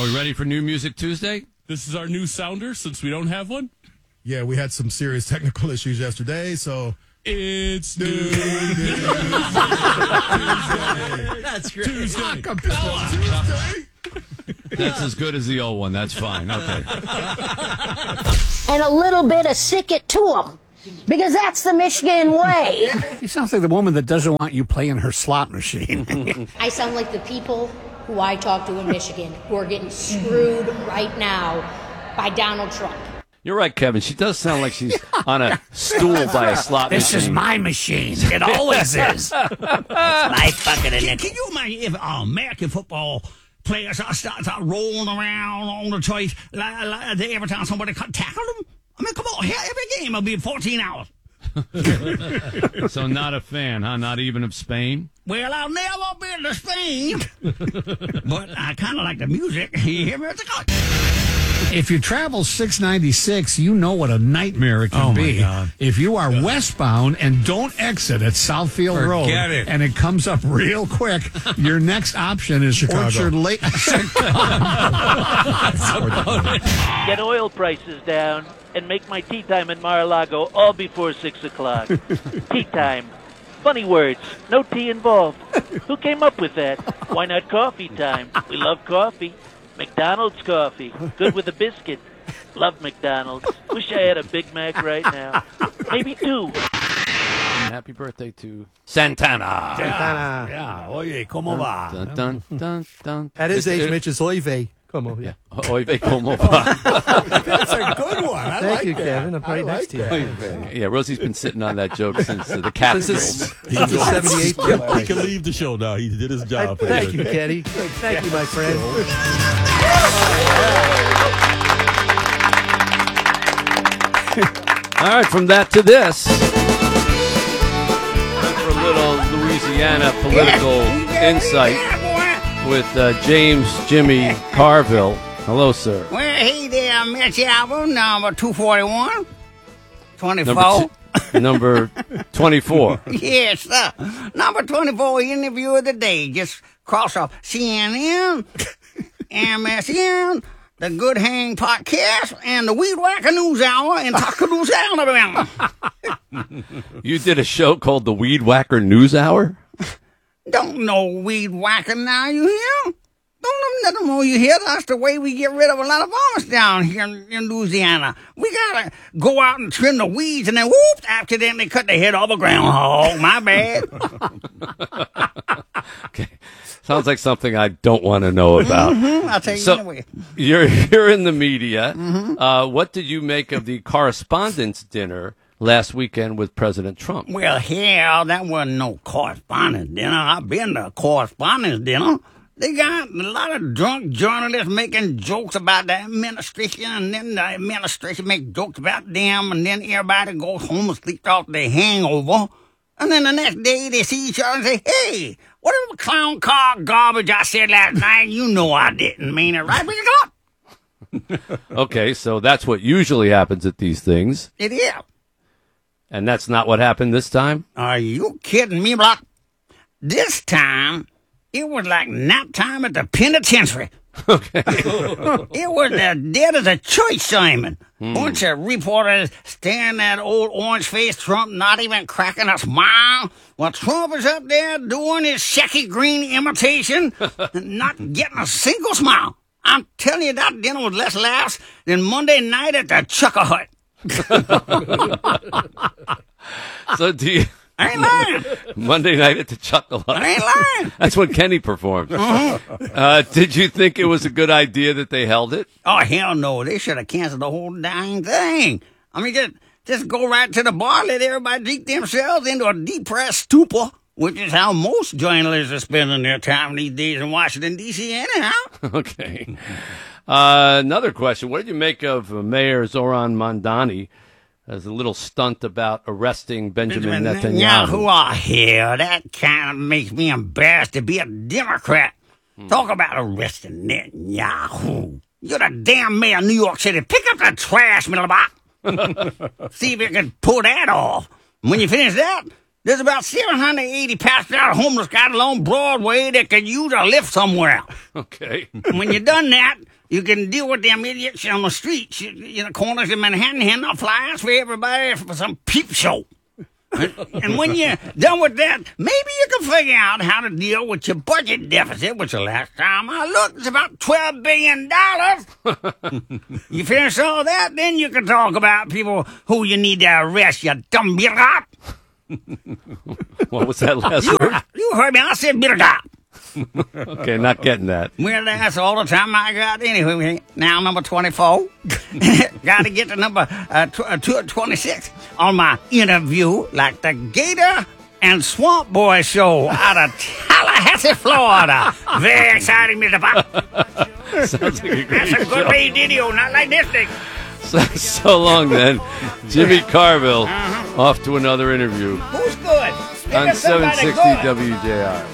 Are we ready for New Music Tuesday? This is our new sounder since we don't have one. Yeah, we had some serious technical issues yesterday, so it's New Tuesday. That's great. Tuesday. Tuesday. That's as good as the old one. That's fine. Okay. And a little bit of sick it to them. Because that's the Michigan way. She sounds like the woman that doesn't want you playing her slot machine. I sound like the people who I talk to in Michigan who are getting screwed right now by Donald Trump. You're right, Kevin. She does sound like she's on a stool by a slot machine. This is my machine. It always is. My fucking Can you imagine if American football players start rolling around on the trace every time somebody tackled them? I mean, come on, every game will be 14 hours. So not a fan, huh? Not even of Spain? Well, I've never been to Spain, but I kind of like the music. You hear me? If you travel 696, you know what a nightmare it can be. God. If you are westbound and don't exit at Southfield Road, it. and it comes up real quick, your next option is Chicago. Orchard Lake. Get oil prices down and make my tea time in Mar-a-Lago all before 6 o'clock. Tea time. Funny words. No tea involved. Who came up with that? Why not coffee time? We love coffee. McDonald's coffee. Good with a biscuit. Love McDonald's. Wish I had a Big Mac right now. Maybe 2. And happy birthday to Santana. Yeah. Oye, ¿cómo va? Dun, dun, dun, dun. At his age, Mitch is Oive. Come on. Yeah. Oive como va. That's a good one. I Thank like you, that. Kevin. I'm right next to you. Yeah, Rosie's been sitting on that joke since the cat. Since the 78th. He can leave the show now. He did his job. Thank you, Kenny. Thank you, my friend. All right, from that to this. Time for a little Louisiana political insight with James Jimmy Carville. Hello, sir. Well, hey there, Mitch Album, number 241. 24. Number 24. Yes, sir. Number 24 interview of the day. Just cross off CNN, MSN, the Good Hang Podcast, and the Weed Whacker News Hour in Tuscaloosa, Alabama. You did a show called the Weed Whacker News Hour? Don't know Weed Whacker now, you hear? Don't let them know you hear. That's the way we get rid of a lot of farmers down here in Louisiana. We gotta go out and trim the weeds and then whoop, accidentally cut the head off a groundhog. My bad. Okay. Sounds like something I don't want to know about. I'll tell you anyway. You're in the media. What did you make of the correspondence dinner last weekend with President Trump? Well, hell, that wasn't no correspondence dinner. I've been to a correspondence dinner. They got a lot of drunk journalists making jokes about the administration, and then the administration make jokes about them, and then everybody goes home and sleeps off their hangover. And then the next day they see each other and say, hey, whatever clown car garbage I said last night, you know I didn't mean it, right? Pick it up. Okay, so that's what usually happens at these things. It is. And that's not what happened this time? Are you kidding me, Block? This time, it was like nap time at the penitentiary. Okay. It was as dead as a church sermon. Bunch of reporters staring at old orange-faced Trump, not even cracking a smile, while Trump is up there doing his Shecky Green imitation, and not getting a single smile. I'm telling you, that dinner was less laughs than Monday night at the Chucker Hut. So do you... I ain't lying. Monday night at the Chuckle Hut. I ain't lying. That's when Kenny performed. Did you think it was a good idea that they held it? Oh, hell no. They should have canceled the whole dang thing. I mean, just go right to the bar, let everybody drink themselves into a depressed stupor, which is how most journalists are spending their time these days in Washington, D.C. anyhow. Okay. Another question. What did you make of Mayor Zoran Mondani as a little stunt about arresting Benjamin Netanyahu? Oh, hell, that kind of makes me embarrassed to be a Democrat. Talk about arresting Netanyahu. You're the damn mayor of New York City. Pick up the trash, middle of the box. See if you can pull that off. When you finish that, There's about 780 passed out homeless guys along Broadway that could use a lift somewhere. Okay. When you're done that, you can deal with them idiots on the streets, in the corners of Manhattan, handing out flyers for everybody for some peep show. And when you're done with that, maybe you can figure out how to deal with your budget deficit, which the last time I looked is about $12 billion. You finish all that, then you can talk about people who you need to arrest, you dumb bigot. What was that last word? You heard me, I said bigot. Okay, not getting that. Well, that's all the time I got anyway. Now number 24. Got to get to number 26 on my interview, like the Gator and Swamp Boy show out of Tallahassee, Florida. Very exciting, Mr. Pop. Sounds like a great That's a good show. radio, not like this thing. So long then. Jimmy Carville off to another interview Who's good? Pick on us somebody 760 good. WJR.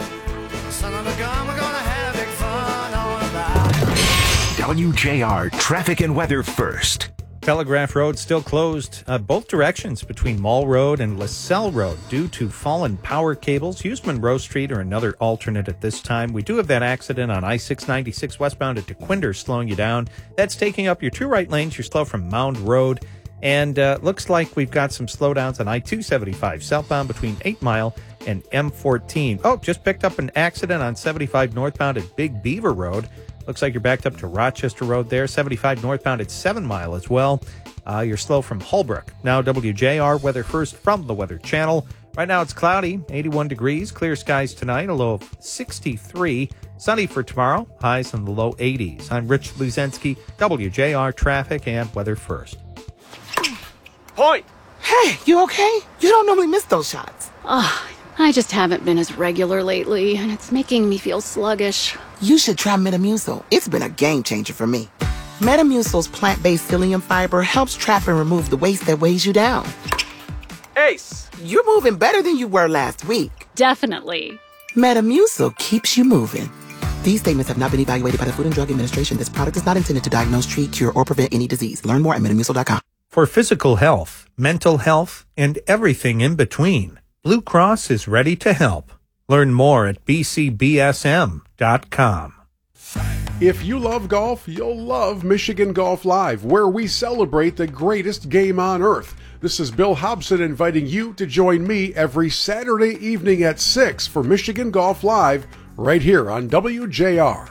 WJR traffic and weather first. Telegraph Road still closed both directions between Mall Road and LaSalle Road due to fallen power cables. Hughes Monroe Street are another alternate at this time. We do have that accident on I-696 westbound at DeQuinder slowing you down. That's taking up your two right lanes. You're slow from Mound Road. And looks like we've got some slowdowns on I-275 southbound between 8 Mile and M14. Oh, just picked up an accident on 75 northbound at Big Beaver Road. Looks like you're backed up to Rochester Road there. 75 northbound at 7 Mile as well. You're slow from Holbrook. Now WJR weather first from the Weather Channel. Right now it's cloudy, 81 degrees, clear skies tonight, a low of 63. Sunny for tomorrow, highs in the low 80s. I'm Rich Luzensky, WJR traffic and weather first. Point! Hey, you okay? You don't normally miss those shots. Oh, I just haven't been as regular lately, and it's making me feel sluggish. You should try Metamucil. It's been a game changer for me. Metamucil's plant-based psyllium fiber helps trap and remove the waste that weighs you down. Ace! You're moving better than you were last week. Definitely. Metamucil keeps you moving. These statements have not been evaluated by the Food and Drug Administration. This product is not intended to diagnose, treat, cure, or prevent any disease. Learn more at metamucil.com. For physical health, mental health, and everything in between, Blue Cross is ready to help. Learn more at bcbsm.com. If you love golf, you'll love Michigan Golf Live, where we celebrate the greatest game on earth. This is Bill Hobson inviting you to join me every Saturday evening at 6 for Michigan Golf Live, right here on WJR.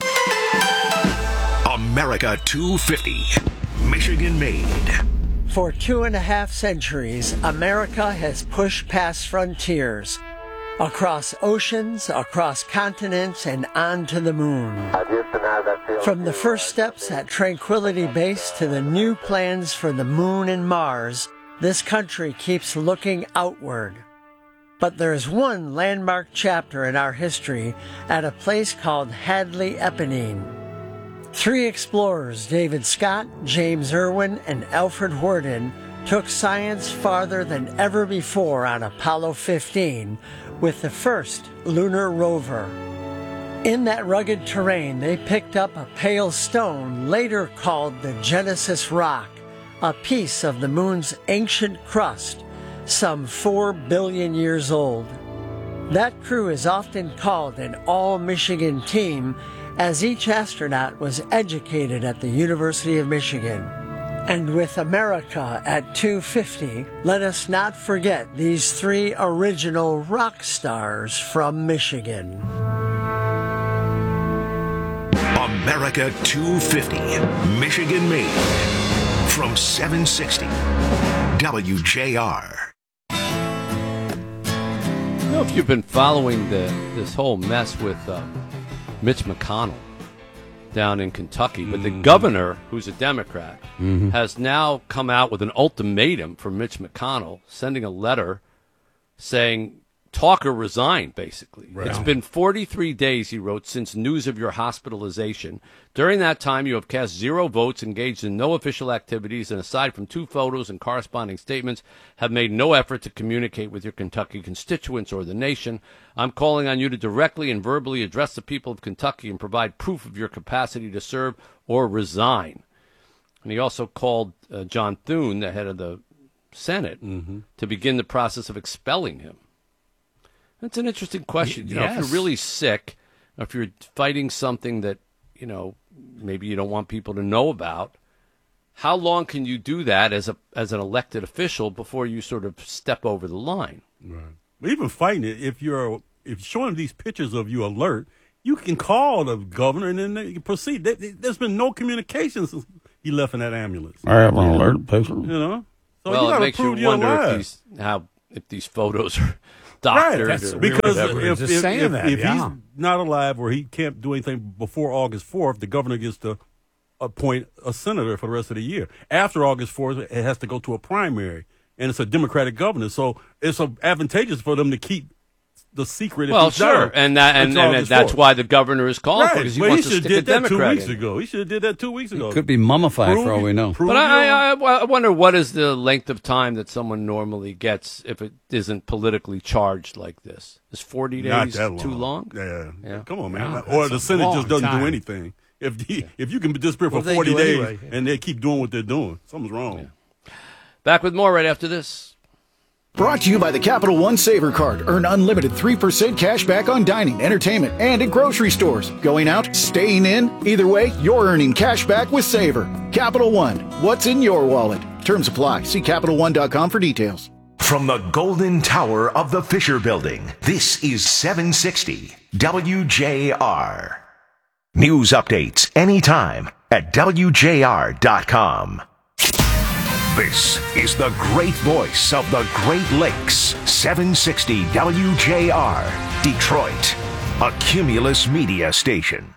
America 250, Michigan made. For 2.5 centuries, America has pushed past frontiers, across oceans, across continents, and onto the moon. From the first steps at Tranquility Base to the new plans for the moon and Mars, this country keeps looking outward. But there's one landmark chapter in our history at a place called Hadley Eponine. 3 explorers, David Scott, James Irwin, and Alfred Worden, took science farther than ever before on Apollo 15 with the first lunar rover. In that rugged terrain, they picked up a pale stone later called the Genesis Rock, a piece of the moon's ancient crust, some 4 billion years old. That crew is often called an all-Michigan team, as each astronaut was educated at the University of Michigan. And with America at 250, let us not forget these 3 original rock stars from Michigan. America 250, Michigan made. From 760, WJR. You know, if you've been following this whole mess with Mitch McConnell down in Kentucky, but the governor, who's a Democrat, has now come out with an ultimatum for Mitch McConnell, sending a letter saying, talk or resign, basically. Right. It's been 43 days, he wrote, since news of your hospitalization. During that time, you have cast 0 votes, engaged in no official activities, and aside from 2 photos and corresponding statements, have made no effort to communicate with your Kentucky constituents or the nation. I'm calling on you to directly and verbally address the people of Kentucky and provide proof of your capacity to serve or resign. And he also called John Thune, the head of the Senate to begin the process of expelling him? That's an interesting question. You know, if you're really sick, if you're fighting something that, you know, maybe you don't want people to know about, how long can you do that as an elected official before you sort of step over the line? Right. But even fighting it, if showing these pictures of you alert, you can call the governor and then they can proceed. There's been no communication since he left in that ambulance. I have an alert picture. You know? So well, you it makes you wonder if these photos are doctored. Right, because if he's not alive or he can't do anything before August 4th, the governor gets to appoint a senator for the rest of the year. After August 4th, it has to go to a primary, and it's a Democratic governor. So it's advantageous for them to keep the secret. Well, sure, and that's why the governor is calling for it, because he wants to stick a Democrat in. 2 weeks ago. He should have did that 2 weeks ago. It could be mummified for all we know. But I wonder what is the length of time that someone normally gets if it isn't politically charged like this? Is 40 days too long? Yeah. Come on, man. Or the Senate just doesn't do anything. If you can disappear for 40 days and they keep doing what they're doing, something's wrong. Yeah. Back with more right after this. Brought to you by the Capital One Saver Card. Earn unlimited 3% cash back on dining, entertainment, and at grocery stores. Going out, staying in, either way, you're earning cash back with Saver. Capital One, what's in your wallet? Terms apply. See CapitalOne.com for details. From the Golden Tower of the Fisher Building, this is 760 WJR. News updates anytime at WJR.com. This is the great voice of the Great Lakes, 760 WJR, Detroit, a Cumulus media station.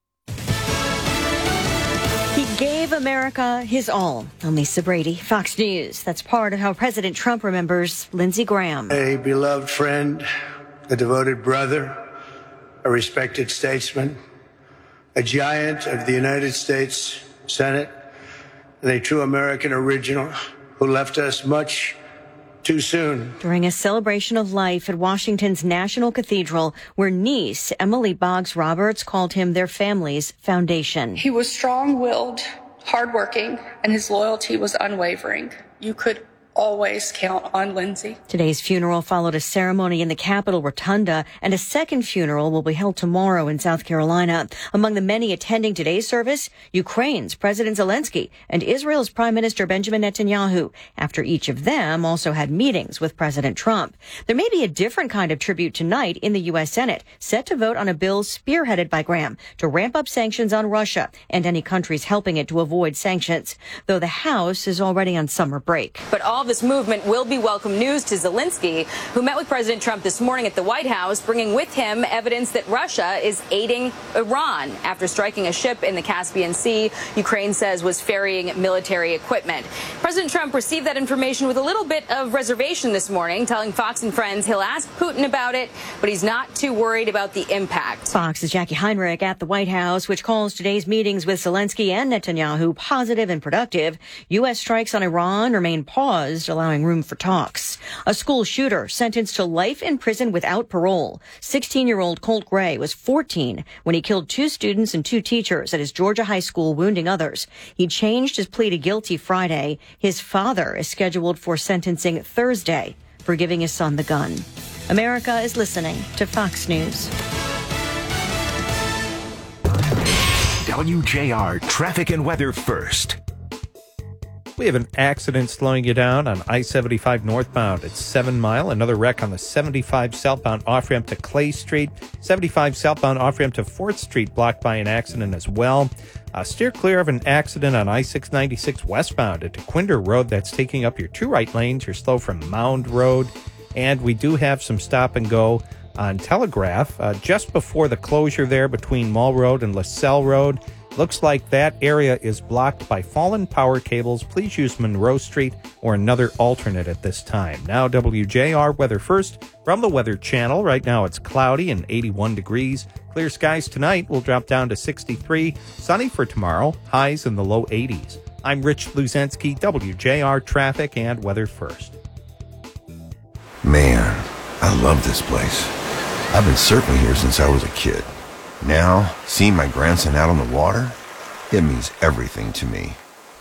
He gave America his all. I'm Lisa Brady, Fox News. That's part of how President Trump remembers Lindsey Graham. A beloved friend, a devoted brother, a respected statesman, a giant of the United States Senate, and a true American original who left us much too soon. During a celebration of life at Washington's National Cathedral, where niece Emily Boggs Roberts called him their family's foundation. He was strong-willed, hardworking, and his loyalty was unwavering. You could always count on Lindsey. Today's funeral followed a ceremony in the Capitol Rotunda, and a second funeral will be held tomorrow in South Carolina. Among the many attending today's service, Ukraine's President Zelensky and Israel's Prime Minister Benjamin Netanyahu, after each of them also had meetings with President Trump. There may be a different kind of tribute tonight in the U.S. Senate, set to vote on a bill spearheaded by Graham to ramp up sanctions on Russia and any countries helping it to avoid sanctions, though the House is already on summer break. But all this movement will be welcome news to Zelensky, who met with President Trump this morning at the White House, bringing with him evidence that Russia is aiding Iran after striking a ship in the Caspian Sea, Ukraine says was ferrying military equipment. President Trump received that information with a little bit of reservation this morning, telling Fox and Friends he'll ask Putin about it, but he's not too worried about the impact. Fox's Jackie Heinrich at the White House, which calls today's meetings with Zelensky and Netanyahu positive and productive. U.S. strikes on Iran remain paused, allowing room for talks. A school shooter sentenced to life in prison without parole. 16-year-old Colt Gray was 14 when he killed 2 students and 2 teachers at his Georgia high school, wounding others. He changed his plea to guilty Friday. His father is scheduled for sentencing Thursday for giving his son the gun. America is listening to Fox News. WJR traffic and weather first. We have an accident slowing you down on I-75 northbound at 7 Mile. Another wreck on the 75 southbound off-ramp to Clay Street. 75 southbound off-ramp to 4th Street blocked by an accident as well. Steer clear of an accident on I-696 westbound at DeQuinder Road. That's taking up your 2 right lanes. You're slow from Mound Road. And we do have some stop and go on Telegraph just before the closure there between Mall Road and LaSalle Road. Looks like that area is blocked by fallen power cables. Please use Monroe Street or another alternate at this time. Now WJR weather first from the Weather Channel. Right now it's cloudy and 81 degrees. Clear skies tonight will drop down to 63. Sunny for tomorrow. Highs in the low 80s. I'm Rich Luzensky, WJR traffic and weather first. Man, I love this place. I've been surfing here since I was a kid. Now, seeing my grandson out on the water, it means everything to me.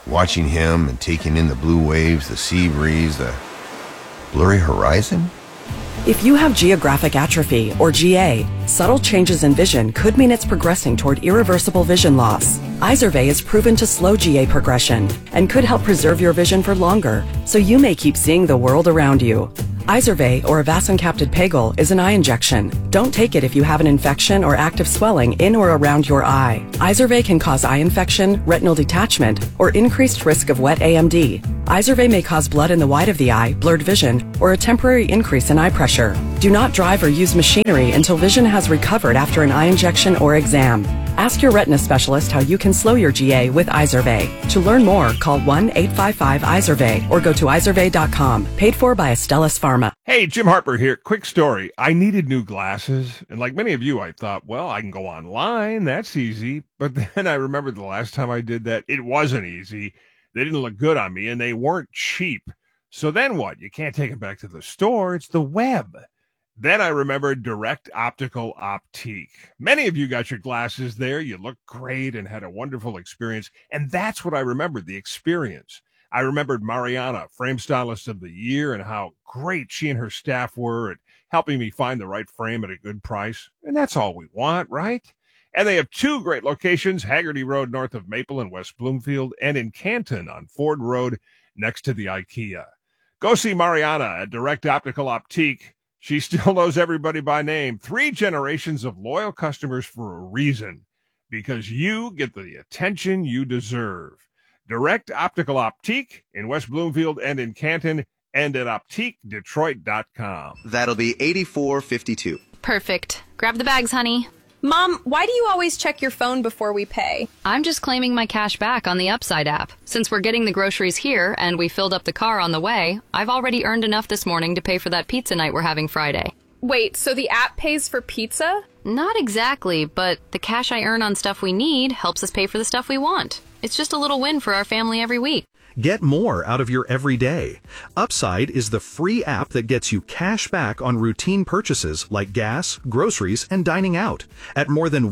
Watching him and taking in the blue waves, the sea breeze, the blurry horizon? If you have geographic atrophy, or GA, subtle changes in vision could mean it's progressing toward irreversible vision loss. Izervay is proven to slow GA progression and could help preserve your vision for longer, so you may keep seeing the world around you. Izervay, or avacincaptad pegol, is an eye injection. Don't take it if you have an infection or active swelling in or around your eye. Izervay can cause eye infection, retinal detachment, or increased risk of wet AMD. Izervay may cause blood in the white of the eye, blurred vision, or a temporary increase in eye pressure. Do not drive or use machinery until vision has recovered after an eye injection or exam. Ask your retina specialist how you can slow your GA with Izervay. To learn more, call 1-855-IZERVAY or go to izervay.com. Paid for by Astellas Pharma. Hey, Jim Harper here. Quick story. I needed new glasses, and like many of you, I thought, well, I can go online. That's easy. But then I remembered the last time I did that, it wasn't easy. They didn't look good on me, and they weren't cheap. So then what? You can't take them back to the store. It's the web. Then I remembered Direct Optical Optique. Many of you got your glasses there. You looked great and had a wonderful experience. And that's what I remembered, the experience. I remembered Mariana, Frame Stylist of the Year, and how great she and her staff were at helping me find the right frame at a good price. And that's all we want, right? And they have two great locations, Haggerty Road north of Maple in West Bloomfield, and in Canton on Ford Road next to the IKEA. Go see Mariana at Direct Optical Optique. She still knows everybody by name. 3 generations of loyal customers for a reason, because you get the attention you deserve. Direct Optical Optique in West Bloomfield and in Canton, and at OptiqueDetroit.com. That'll be $84.52. Perfect. Grab the bags, honey. Mom, why do you always check your phone before we pay? I'm just claiming my cash back on the Upside app. Since we're getting the groceries here and we filled up the car on the way, I've already earned enough this morning to pay for that pizza night we're having Friday. Wait, so the app pays for pizza? Not exactly, but the cash I earn on stuff we need helps us pay for the stuff we want. It's just a little win for our family every week. Get more out of your everyday. Upside is the free app that gets you cash back on routine purchases like gas, groceries, and dining out at more than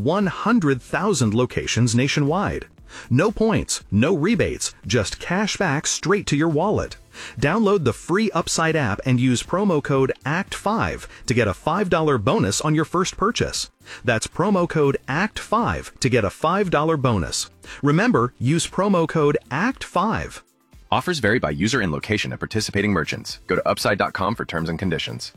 100,000 locations nationwide. No points, no rebates, just cash back straight to your wallet. Download the free Upside app and use promo code ACT5 to get a $5 bonus on your first purchase. That's promo code ACT5 to get a $5 bonus. Remember, use promo code ACT5. Offers vary by user and location at participating merchants. Go to upside.com for terms and conditions.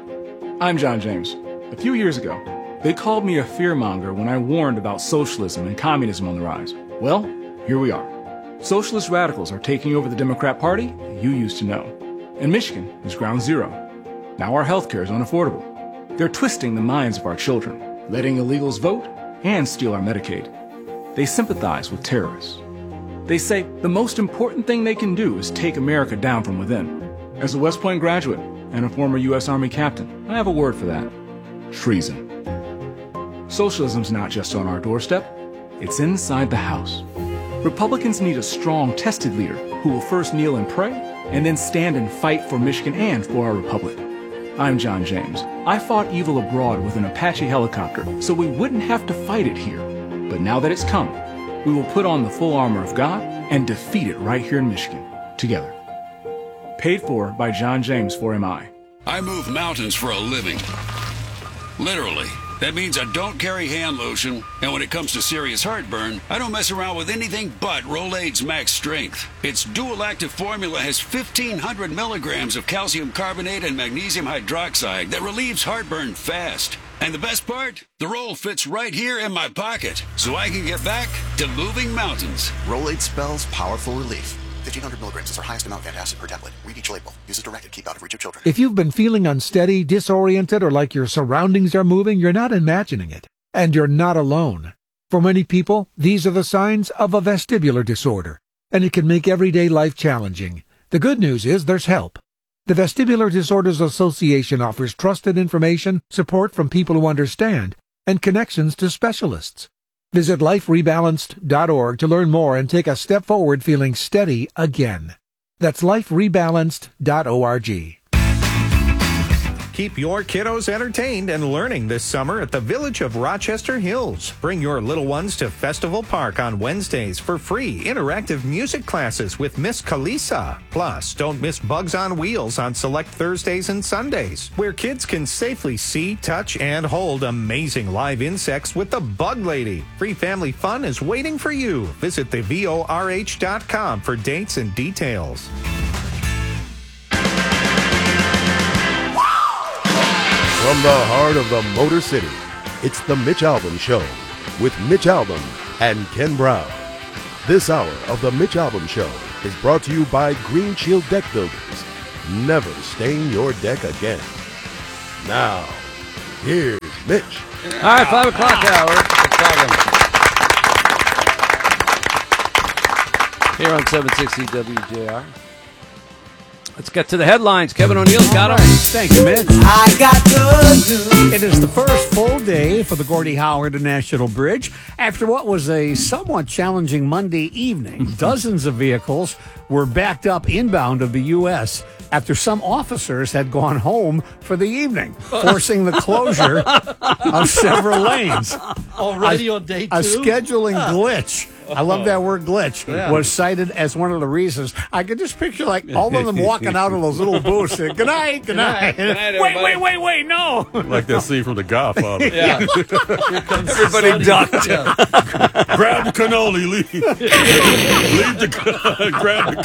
I'm John James. A few years ago, they called me a fearmonger when I warned about socialism and communism on the rise. Well, here we are. Socialist radicals are taking over the Democrat Party you used to know. And Michigan is ground zero. Now our health care is unaffordable. They're twisting the minds of our children, letting illegals vote, and steal our Medicaid. They sympathize with terrorists. They say the most important thing they can do is take America down from within. As a West Point graduate and a former U.S. Army captain, I have a word for that. Treason. Socialism's not just on our doorstep, it's inside the house. Republicans need a strong, tested leader who will first kneel and pray, and then stand and fight for Michigan and for our republic. I'm John James. I fought evil abroad with an Apache helicopter so we wouldn't have to fight it here. But now that it's come, we will put on the full armor of God and defeat it right here in Michigan, together. Paid for by John James for MI. I move mountains for a living. Literally. That means I don't carry hand lotion, and when it comes to serious heartburn, I don't mess around with anything but Rolaids Max Strength. Its dual-active formula has 1,500 milligrams of calcium carbonate and magnesium hydroxide that relieves heartburn fast. And the best part? The roll fits right here in my pocket, so I can get back to moving mountains. Rolaids spells powerful relief. 1,500 milligrams is our highest amount of antacid per tablet. Read each label. Use as directed. Keep out of reach of children. If you've been feeling unsteady, disoriented, or like your surroundings are moving, you're not imagining it. And you're not alone. For many people, these are the signs of a vestibular disorder, and it can make everyday life challenging. The good news is there's help. The Vestibular Disorders Association offers trusted information, support from people who understand, and connections to specialists. Visit liferebalanced.org to learn more and take a step forward feeling steady again. That's liferebalanced.org. Keep your kiddos entertained and learning this summer at the Village of Rochester Hills. Bring your little ones to Festival Park on Wednesdays for free interactive music classes with Miss Kalisa. Plus, don't miss Bugs on Wheels on select Thursdays and Sundays, where kids can safely see, touch, and hold amazing live insects with the Bug Lady. Free family fun is waiting for you. Visit thevorh.com for dates and details. From the heart of the Motor City, it's the Mitch Albom Show with Mitch Albom and Ken Brown. This hour of the Mitch Albom Show is brought to you by Green Shield Deck Builders. Never stain your deck again. Now, here's Mitch. All right, 5 o'clock hour. Here on 760 WJR. Let's get to the headlines. Kevin O'Neill's got them. Thank you, Mitch. I got good news. It is the first full day for the Gordie Howe International Bridge. After what was a somewhat challenging Monday evening, dozens of vehicles were backed up inbound of the U.S. after some officers had gone home for the evening, forcing the closure of several lanes. Already on day 2? A scheduling glitch. I love that word glitch. Yeah. Was cited as one of the reasons. I could just picture like all of them walking out of those little booths saying, good night, good night. Wait, no. Like that scene from The Godfather. Yeah. Here comes Everybody ducked. Yeah. Grab the cannoli, leave. Grab the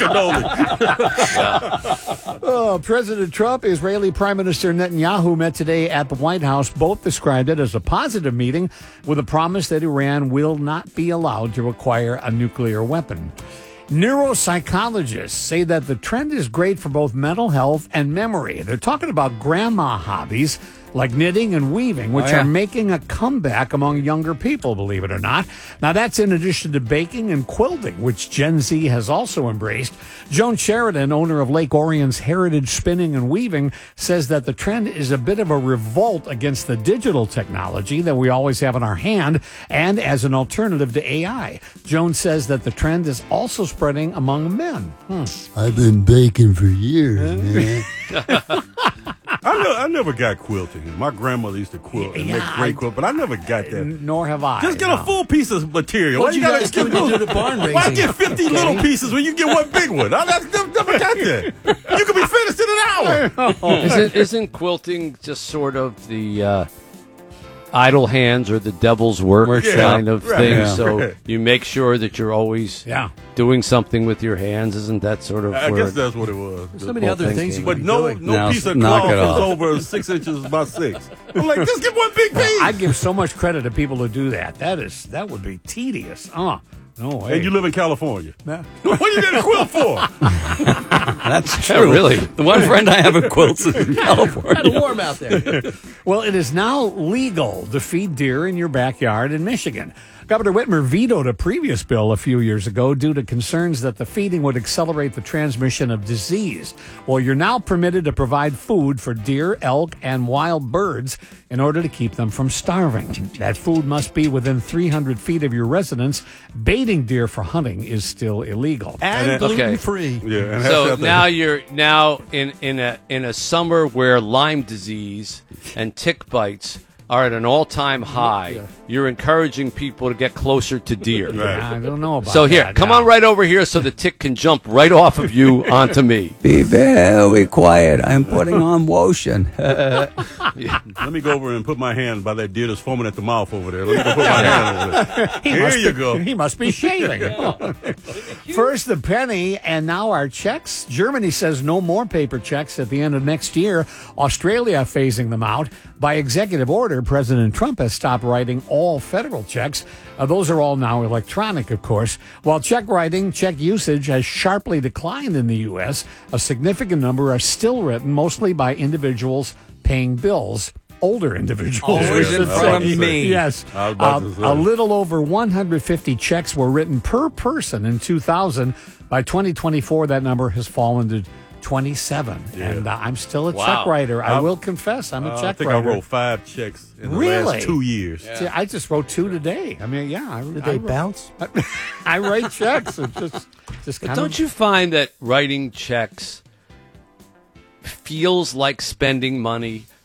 cannoli. President Trump, Israeli Prime Minister Netanyahu met today at the White House. Both described it as a positive meeting with a promise that Iran will not be allowed to acquire a nuclear weapon. Neuropsychologists say that the trend is great for both mental health and memory. They're talking about grandma hobbies like knitting and weaving, which are making a comeback among younger people, believe it or not. Now, that's in addition to baking and quilting, which Gen Z has also embraced. Joan Sheridan, owner of Lake Orion's Heritage Spinning and Weaving, says that the trend is a bit of a revolt against the digital technology that we always have in our hand and as an alternative to AI. Joan says that the trend is also spreading among men. I've been baking for years, man. I never got quilting. My grandmother used to quilt and make great quilt, but I never got that. Nor have I. Just get a full piece of material. What you guys do when you do the barn raising? Why get 50 little pieces when you get one big one? I never got that. You can be finished in an hour. Isn't quilting just sort of the idle hands or the devil's work kind of thing? Yeah. So you make sure that you're always doing something with your hands. Isn't that sort of I guess that's what it was. There's so many other things you but could be no doing. piece of cloth is over 6 inches by 6. I'm like, just get one big piece. I give so much credit to people who do that. That would be tedious. No way. And you live in California. Nah. What you get a quilt for? That's true. Really? The one friend I have who quilts is in California. It's warm out there. Well, it is now legal to feed deer in your backyard in Michigan. Governor Whitmer vetoed a previous bill a few years ago due to concerns that the feeding would accelerate the transmission of disease. Well, you're now permitted to provide food for deer, elk, and wild birds in order to keep them from starving. That food must be within 300 feet of your residence. Baiting deer for hunting is still illegal. And gluten-free. Yeah. And So now you're in a summer where Lyme disease and tick bites are at an all-time high. Yeah. You're encouraging people to get closer to deer. Right. I don't know about that. So here, come on right over here so the tick can jump right off of you onto me. Be very quiet. I'm putting on lotion. Let me go over and put my hand by that deer that's foaming at the mouth over there. Let me go put my hand over there. Here you go. He must be shaving. First the penny, and now our checks. Germany says no more paper checks at the end of next year. Australia phasing them out. By executive order, President Trump has stopped writing all federal checks. Those are all now electronic, of course. While check usage has sharply declined in the U.S., a significant number are still written mostly by individuals paying bills. Older individuals. Always in front of me. Yes. A little over 150 checks were written per person in 2000. By 2024, that number has fallen to 27. Yeah. And I'm still a check writer. I will confess, I'm a check writer. I think I wrote 5 checks in the last 2 years. Yeah. See, I just wrote 2 today. I mean, Did they bounce? I write checks. It's just But don't you find that writing checks feels like spending money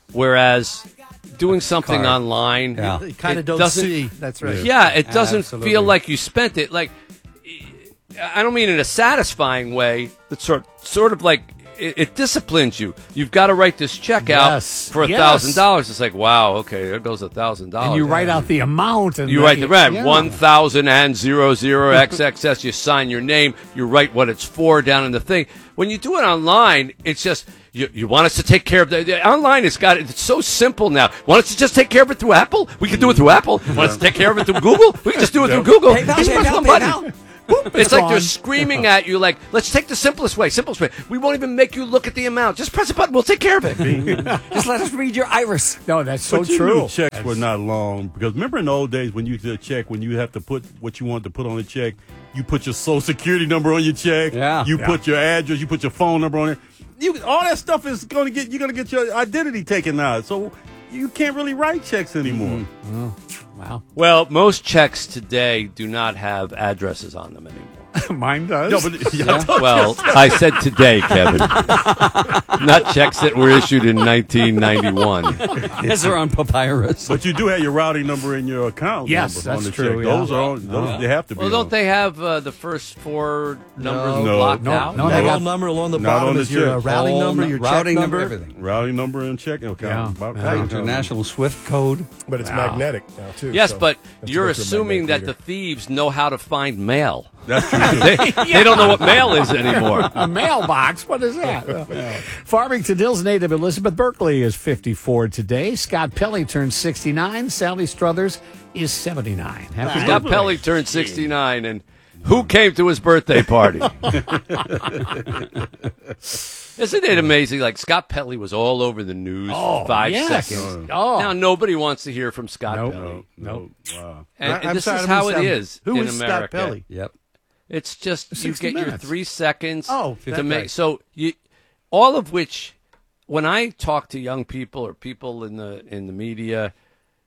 Whereas doing something Card. online, Yeah. You kind of it don't doesn't- see. That's right. Yeah, it doesn't Absolutely. feel like you spent it. Like, I don't mean in a satisfying way. It's sort of like it disciplines you. You've got to write this check out Yes. for $1,000. It's like, wow, okay, there goes $1,000. And you write out the amount. And You write the red, yeah. 1,000 and 00XXS. You sign your name. You write what it's for down in the thing. When you do it online, it's just you want us to take care of the online. It's so simple now. Want us to just take care of it through Apple? We can do it through Apple. Want us to take care of it through Google? We can just do it through Google. PayPal, Just press PayPal, one button. PayPal. Boop, it's like they're gone. screaming at you like, let's take the simplest way. We won't even make you look at the amount. Just press a button. We'll take care of it. Just let us read your iris. No, that's so But you true. knew checks were not long because remember in the old days when you did a check, when you have to put what you wanted to put on the check, you put your social security number on your check. Yeah. You Yeah. put your address. You put your phone number on it. All that stuff is you're gonna get your identity taken out. So you can't really write checks anymore. Wow. Well, most checks today do not have addresses on them anymore. Mine does. No, but Well, I said today, Kevin. Not checks that were issued in 1991. These are on papyrus. But you do have your routing number in your account. Yes, number on that's the true, check. yeah. Those are on, those they have to be. Well, don't on. they have the first four numbers No. blocked No, out? no, That they got- whole number along the Not bottom on the is your check. routing All number, your check routing number, number. everything. Routing number and checking account. Yeah. About International Swift code. But it's magnetic now, too. Yes, so but you have to you're go through a assuming that magnetic the thieves know how to find mail. That's true. They don't know what mail is anymore. A mailbox? What is that? Farmington Hills native Elizabeth Berkeley is 54 today. Scott Pelley turns 69. Sally Struthers is 79. Happy Scott Pelley turned 69, and who came to his birthday party? Isn't it amazing? Like, Scott Pelley was all over the news for 5 yes. seconds. Oh. Now nobody wants to hear from Scott Nope. Pelley. No. Wow. And I'm this sorry, is I'm how it sorry. is Who in is America. Scott Pelley? Yep. It's just you 60 get your minutes. 3 seconds Oh, to that make. guy. So all of which, when I talk to young people or people in the media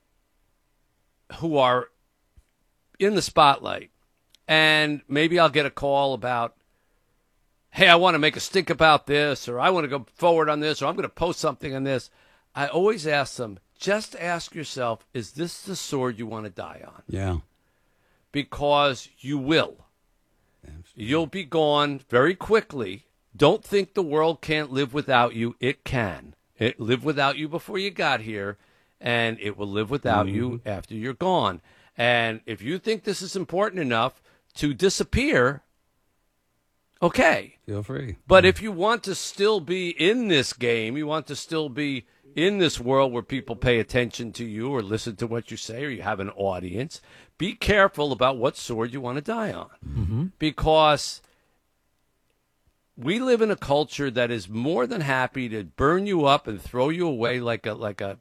who are in the spotlight, and maybe I'll get a call about, hey, I want to make a stink about this, or I want to go forward on this, or I'm going to post something on this. I always ask them, just ask yourself, is this the sword you want to die on? Yeah. Because you will. You'll be gone very quickly. Don't think the world can't live without you. It can. It lived without you before you got here, and it will live without you after you're gone. And if you think this is important enough to disappear, okay. Feel free. But if you want to still be in this game, you want to still be in this world where people pay attention to you or listen to what you say or you have an audience, be careful about what sword you want to die on. Because we live in a culture that is more than happy to burn you up and throw you away like a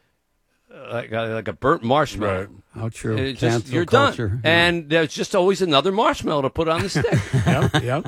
burnt marshmallow. Right. How true. It just, Cancel you're culture. done. Yeah. And there's just always another marshmallow to put on the stick. Yep.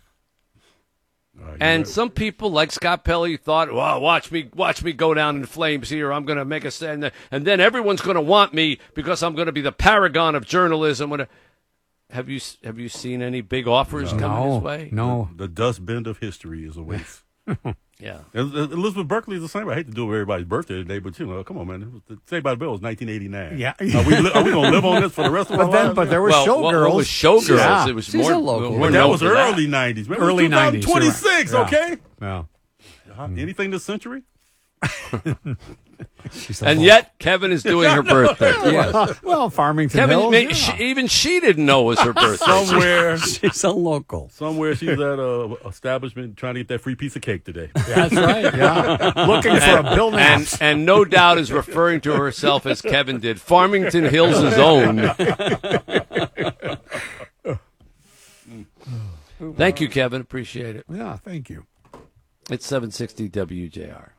And some people, like Scott Pelley, thought, "Well, watch me go down in flames here. I'm going to make a stand, and then everyone's going to want me because I'm going to be the paragon of journalism." Have you seen any big offers coming his way? No. The dustbin of history is away. Yeah. Elizabeth Berkeley is the same. I hate to do everybody's birthday today, but come on, man. Saved by the Bell was 1989. Yeah. Are we going to live on this for the rest of our lives? But there were Well, showgirls. what was Showgirls? Yeah. It was She's more a local. more But that known was for that. early 90s. Remember, Early 90s, 26, you're right. okay? Yeah. Anything this century? And yet, Kevin is doing her birthday. Well, Farmington Kevin, Hills. even she didn't know it was her birthday. Somewhere She's a local. she's at a establishment trying to get that free piece of cake today. That's right. Yeah. Looking for a Bill Naps. and no doubt is referring to herself as Kevin did. Farmington Hills' own. Thank you, Kevin. Appreciate it. Yeah, thank you. It's 760 WJR.